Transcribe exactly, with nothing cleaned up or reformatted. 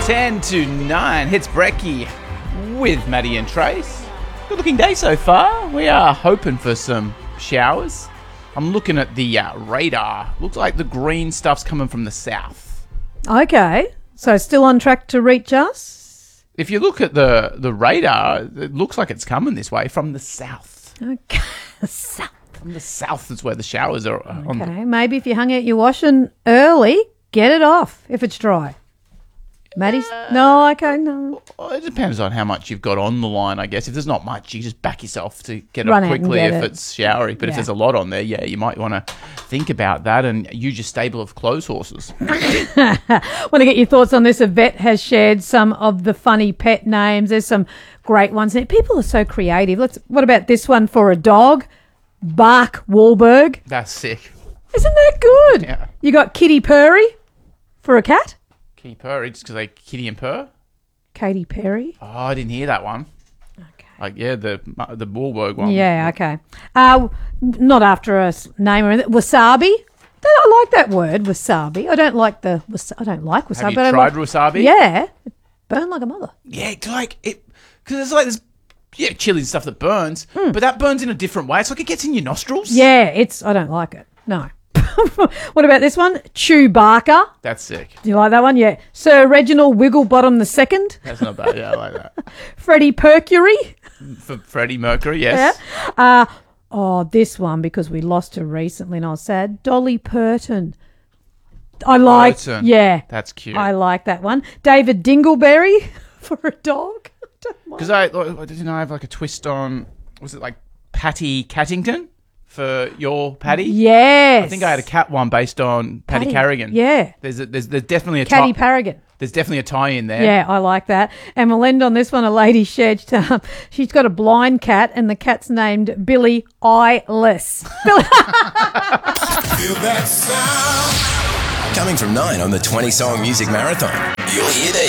ten to nine. Hits Brecky with Maddie and Trace. Good looking day so far. We are hoping for some showers. I'm looking at the uh, radar. Looks like the green stuff's coming from the south. Okay. So still on track to reach us? If you look at the, the radar, it looks like it's coming this way from the south. Okay. South. From the south is where the showers are. uh, on the- Okay. Maybe if you hung out your washing early, get it off if it's dry. Maddie's... No, okay, no. Well, it depends on how much you've got on the line, I guess. If there's not much, you just back yourself to get Run it out and quickly get if it. it's showery. But if Yeah. there's a lot on there, yeah, you might want to think about that and use your stable of clothes horses. Want to get your thoughts on this? A vet has shared some of the funny pet names. There's some great ones. People are so creative. Let's. What about this one for a dog? Bark Wahlberg. That's sick. Isn't that good? Yeah. You got Kitty Purry for a cat. Kitty Purr, just because they Kitty and Purr? Katy Perry. Oh, I didn't hear that one. Okay. Like, yeah, the the Wahlberg one. Yeah, okay. Uh, not after a s- name or anything. Wasabi. I like that word, wasabi. I don't like the. was- I don't like wasabi. Have you but I tried like, wasabi? Yeah, it burn like a mother. Yeah, it's like it, because it's like this, yeah, chili and stuff that burns, but that burns in a different way. It's like it gets in your nostrils. Yeah, it's. I don't like it. No. What about this one? Chewbacca. That's sick. Do you like that one? Yeah. Sir Reginald Wigglebottom the second. That's not bad. Yeah, I like that. Freddie Mercury. For Freddie Mercury, yes. Uh, oh, this one because we lost her recently and I was sad. Dolly Parton. I like. Burton. Yeah. That's cute. I like that one. David Dingleberry for a dog. I don't mind. Because I, I didn't I have like a twist on, was it like Patty Cattington for your Patty? Yes. I think I had a cat one based on Patty, Patty, Carrigan. yeah. There's a, there's there's definitely a Caddy tie. Paragon. There's definitely a tie in there. Yeah, I like that. And we'll end on this one. A lady shared, um, she's got a blind cat and the cat's named Billy Eyeless. Feel that sound. Coming from nine on the twenty Song Music Marathon. You'll hear these.